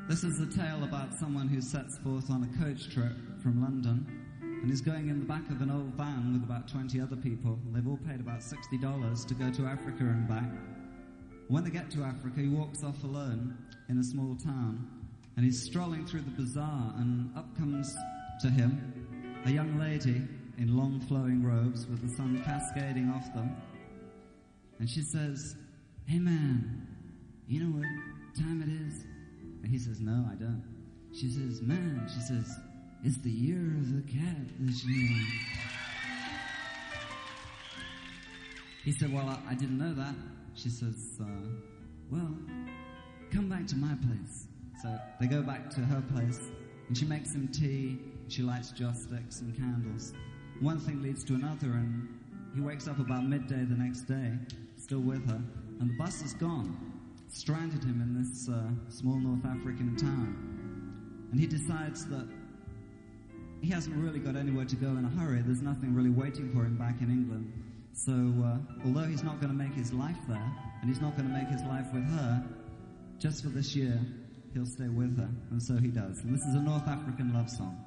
This is a tale about someone who sets forth on a coach trip from London and is going in the back of an old van with about 20 other people. They've all paid about $60 to go to Africa and back. When they get to Africa, he walks off alone in a small town, and he's strolling through the bazaar, and up comes to him a young lady in long flowing robes with the sun cascading off them. And she says, "Hey man, you know what time it is?" And he says, "No, I don't." She says, "Man," she says, "it's the year of the cat this year." He said, "Well, I didn't know that." She says, "Well, come back to my place." So they go back to her place, and she makes him tea. She lights joss sticks and candles. One thing leads to another, and he wakes up about midday the next day, still with her, and the bus is gone. Stranded him in this small North African town. And he decides that he hasn't really got anywhere to go in a hurry. There's nothing really waiting for him back in England. So although he's not going to make his life there, and he's not going to make his life with her, just for this year, he'll stay with her. And so he does. And this is a North African love song.